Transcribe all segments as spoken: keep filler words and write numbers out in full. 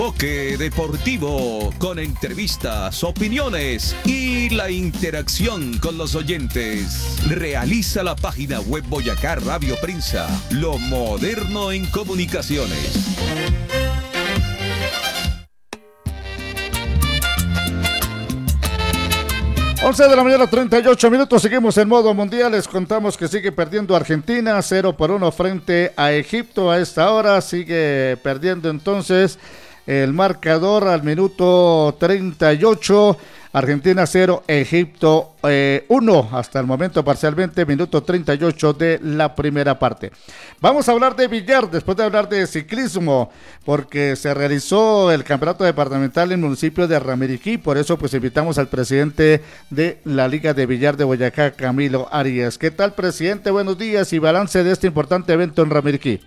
Toque Deportivo, con entrevistas, opiniones y la interacción con los oyentes. Realiza la página web Boyacá Radio Prensa, lo moderno en comunicaciones. once de la mañana, treinta y ocho minutos, seguimos en modo mundial. Les contamos que sigue perdiendo Argentina, cero por uno frente a Egipto a esta hora. Sigue perdiendo entonces el marcador al minuto treinta y ocho. Argentina cero, Egipto eh, uno, hasta el momento parcialmente, minuto treinta y ocho de la primera parte. Vamos a hablar de billar, después de hablar de ciclismo, porque se realizó el campeonato departamental en el municipio de Ramiriquí. Por eso pues invitamos al presidente de la Liga de Billar de Boyacá, Camilo Arias. ¿Qué tal, presidente? Buenos días y balance de este importante evento en Ramiriquí.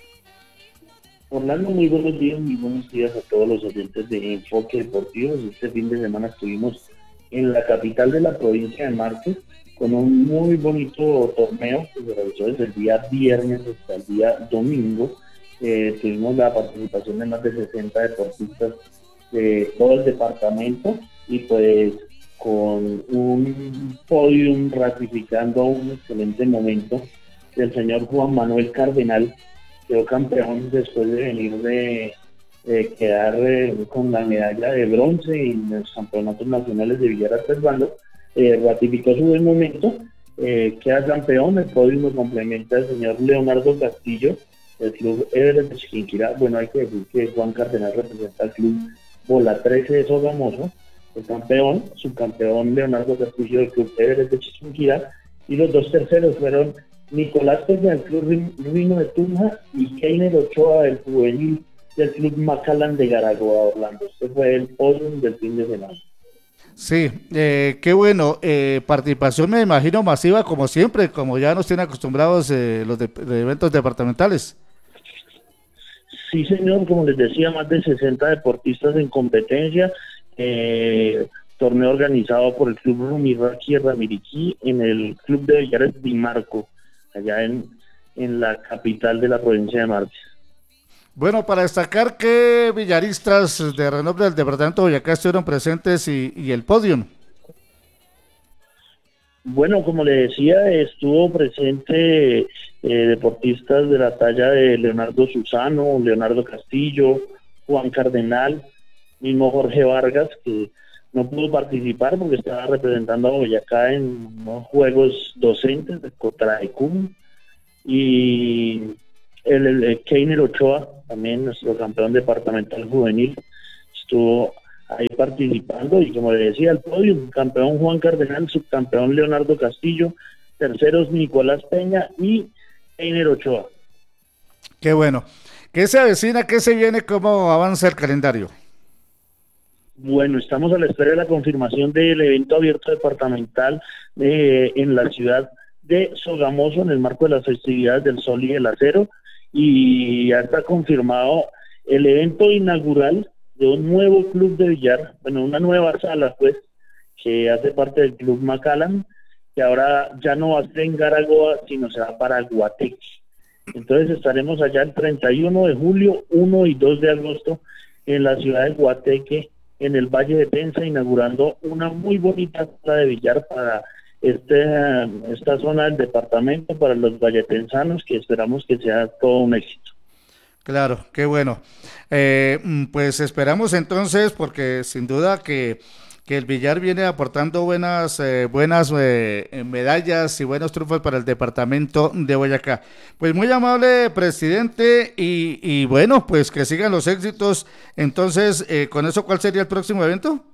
Orlando, muy buenos días, muy buenos días a todos los oyentes de Enfoque Deportivo. Este fin de semana estuvimos en la capital de la provincia de Marte con un muy bonito torneo que se realizó desde el día viernes hasta el día domingo. Eh, tuvimos la participación de más de sesenta deportistas de todo el departamento y pues con un podium ratificando un excelente momento del señor Juan Manuel Cardenal. Quedó campeón después de venir de, de quedar eh, con la medalla de bronce en los campeonatos nacionales de billar a tres bandos. Eh, ratificó su buen momento, eh, queda campeón. El podio lo complementa el señor Leonardo Castillo del club Everest de Chiquinquirá. Bueno, hay que decir que Juan Cardenal representa al club Bola trece de Sogamoso, el campeón, subcampeón Leonardo Castillo del club Everest de Chiquinquirá, y los dos terceros fueron Nicolás Pérez del club Ruino de Tunja y Keiner Ochoa del juvenil del club Macallan de Garagoa, Orlando. Este fue el podium del fin de semana. Sí, eh, qué bueno, eh, participación me imagino masiva como siempre, como ya nos tienen acostumbrados eh, los de, de eventos departamentales. Sí, señor, como les decía, más de sesenta deportistas en competencia, eh, torneo organizado por el club Rumiraqui Ramiriquí en el club de billares Di Marco, allá en, en la capital de la provincia de Marte. Bueno, para destacar que billaristas de renombre del departamento de Boyacá estuvieron presentes y, y el podium. Bueno, como le decía, estuvo presente eh, deportistas de la talla de Leonardo Susano, Leonardo Castillo, Juan Cardenal, mismo Jorge Vargas, que no pudo participar porque estaba representando a Boyacá en unos juegos docentes de Cotraecum, y el, el, el Keiner Ochoa, también nuestro campeón departamental juvenil, estuvo ahí participando. Y como le decía, el podio, campeón Juan Cardenal, subcampeón Leonardo Castillo, terceros Nicolás Peña y Keiner Ochoa. Qué bueno. ¿Qué se avecina? ¿Qué se viene? ¿Cómo avanza el calendario? Bueno, estamos a la espera de la confirmación del evento abierto departamental eh, en la ciudad de Sogamoso en el marco de las festividades del Sol y el Acero, y ya está confirmado el evento inaugural de un nuevo club de billar, bueno, una nueva sala pues, que hace parte del club Macallan, que ahora ya no va a ser en Garagoa, sino se va para Guateque. Entonces estaremos allá el treinta y uno de julio, uno y dos de agosto en la ciudad de Guateque, en el Valle de Tenza, inaugurando una muy bonita sala de billar para este, esta zona del departamento, para los valletensanos, que esperamos que sea todo un éxito. Claro, qué bueno. Eh, pues esperamos entonces, porque sin duda que, que el billar viene aportando buenas, eh, buenas eh, medallas y buenos triunfos para el departamento de Boyacá. Pues muy amable, presidente, y, y bueno, pues que sigan los éxitos. Entonces, eh, con eso, ¿cuál sería el próximo evento?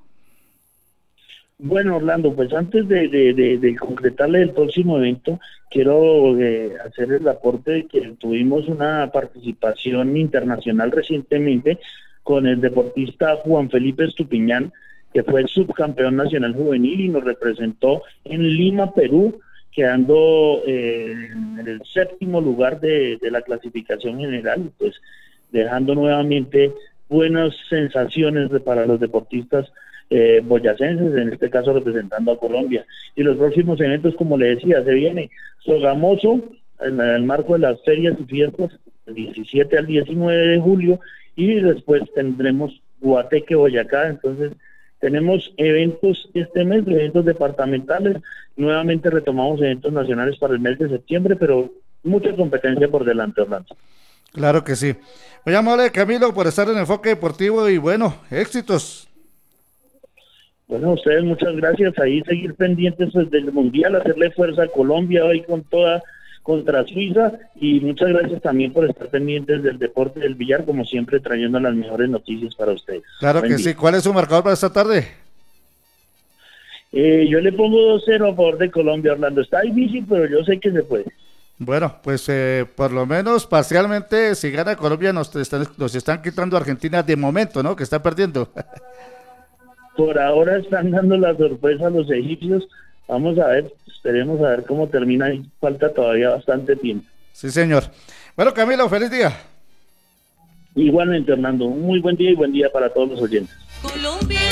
Bueno, Orlando, pues antes de, de, de, de concretarle el próximo evento, quiero eh, hacer el aporte de que tuvimos una participación internacional recientemente con el deportista Juan Felipe Estupiñán, que fue el subcampeón nacional juvenil y nos representó en Lima, Perú, quedando eh, en el séptimo lugar de, de la clasificación general, pues dejando nuevamente buenas sensaciones de, para los deportistas eh, boyacenses, en este caso representando a Colombia. Y los próximos eventos, como le decía, se viene Sogamoso en el marco de las ferias y fiestas del diecisiete al diecinueve de julio, y después tendremos Guateque, Boyacá. Entonces tenemos eventos este mes, eventos departamentales, nuevamente retomamos eventos nacionales para el mes de septiembre, pero mucha competencia por delante, Orlando. Claro que sí. Muy amable, Camilo, por estar en Enfoque Deportivo y bueno, éxitos. Bueno, a ustedes muchas gracias, ahí seguir pendientes pues, del Mundial, hacerle fuerza a Colombia hoy con toda, contra Suiza, y muchas gracias también por estar pendientes del deporte del billar, como siempre trayendo las mejores noticias para ustedes. Claro Buen que día. sí. ¿Cuál es su marcador para esta tarde? Eh, yo le pongo dos cero a favor de Colombia, Orlando. Está difícil, pero yo sé que se puede. Bueno, pues eh, por lo menos parcialmente, si gana Colombia, nos están, nos están quitando a Argentina de momento, ¿no? Que está perdiendo. Por ahora están dando la sorpresa a los egipcios. Vamos a ver, esperemos a ver cómo termina. Y falta todavía bastante tiempo. Sí, señor. Bueno, Camilo, feliz día. Igualmente, Hernando, un muy buen día y buen día para todos los oyentes. Colombia.